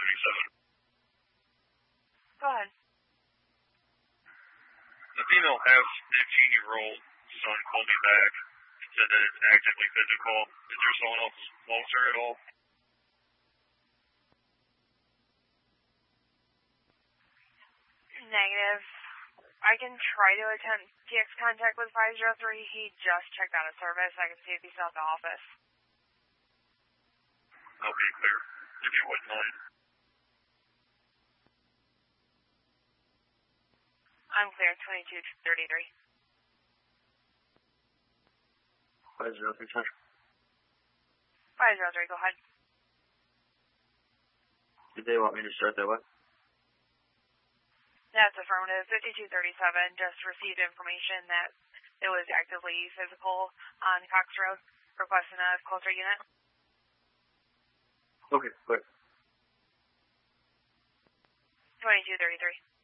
Go ahead. The female has 15-year-old son called me back and said that it's actively physical. Is there someone else closer at all? Negative. I can try to attempt TX contact with 503. He just checked out of service. I can see if he's still at the office. Okay, clear. If you wouldn't mind. I'm clear, 2233. 503, sir. 503, go ahead. Did they want me to start that way? That's affirmative. 5237 just received information that it was actively physical on Cox Road, requesting a closer unit. Okay, clear. 2233.